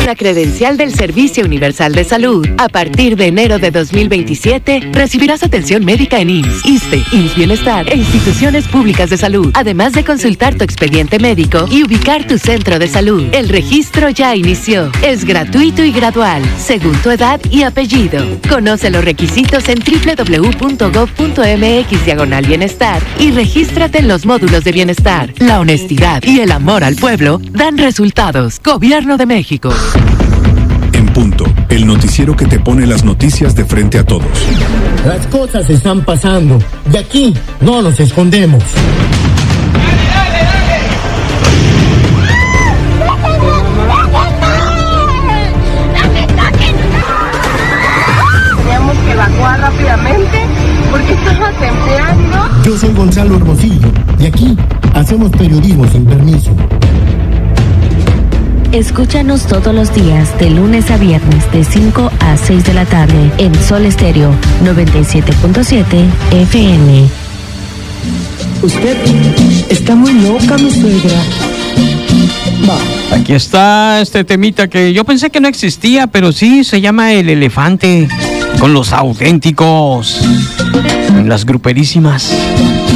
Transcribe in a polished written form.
una credencial del Servicio Universal de Salud, a partir de enero de 2027, recibirás atención médica en IMSS, ISSSTE, IMSS Bienestar e instituciones públicas de salud, además de consultar tu expediente médico y ubicar tu centro de salud. El registro ya inició. Es gratuito y gradual, según tu edad y apellido. Conoce los requisitos en www.gov.mx/bienestar y regístrate en los módulos de bienestar. La honestidad y el amor al pueblo dan resultados. Gobierno de México. En punto, el noticiero que te pone las noticias de frente a todos. Las cosas están pasando y aquí no nos escondemos. Teníamos que evacuar rápidamente porque estamos temblando. Yo soy Gonzalo Hermosillo y aquí hacemos periodismo sin permiso. Escúchanos todos los días, de lunes a viernes, de 5 a 6 de la tarde, en Sol Estéreo 97.7 FM. Usted está muy loca, mi suegra. Aquí está este temita que yo pensé que no existía, pero sí, se llama El Elefante, con Los Auténticos, en las gruperísimas.